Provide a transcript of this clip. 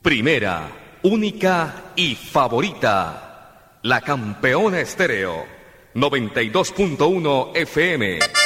Primera, única y favorita. La Campeona Estéreo. 92.1 FM.